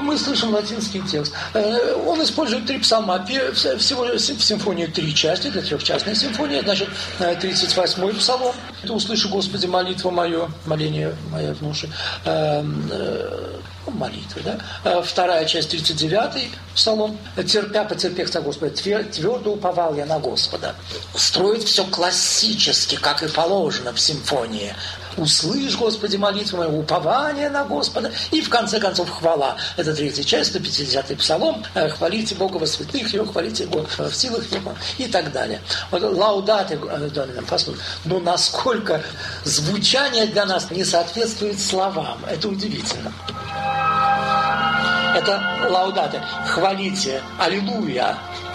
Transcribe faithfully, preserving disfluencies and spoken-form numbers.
мы слышим латинский текст. Он использует три псалма. Всего в симфонии три части, это трехчастная симфония. Значит, тридцать восьмой псалом. «Ты услыши, Господи, молитву мою», моление мое в ноши. Молитвы, да? Вторая часть, тридцать девятый псалом. «Терпя, потерпех, Господи, твердо уповал я на Господа». Строит все классически, как и положено в симфонии. «Услышь, Господи, молитву мою», упование на Господа. И в конце концов хвала. Это третья часть, сто пятидесятый псалом. «Хвалите Бога во святых Его, хвалите Его в силах Его» и так далее. Вот «Лаудате», послушай, но насколько звучание для нас не соответствует словам. Это удивительно. Это «Лаудате», хвалите, аллилуйя,